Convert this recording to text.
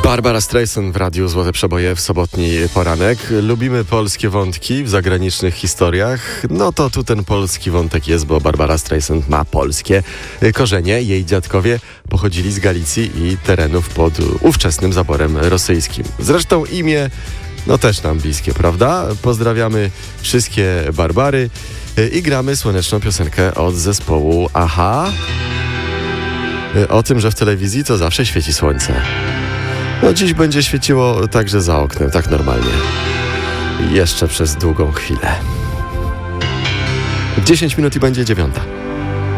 Barbara Streisand w Radiu Złote Przeboje w sobotni poranek. Lubimy polskie wątki w zagranicznych historiach. No to tu ten polski wątek jest, bo Barbara Streisand ma polskie korzenie. Jej dziadkowie pochodzili z Galicji i terenów pod ówczesnym zaborem rosyjskim. Zresztą imię też nam bliskie, prawda? Pozdrawiamy wszystkie Barbary i gramy słoneczną piosenkę od zespołu Aha. O tym, że w telewizji to zawsze świeci słońce. Dziś będzie świeciło także za oknem, tak normalnie. Jeszcze przez długą chwilę. 10 minut i będzie 9.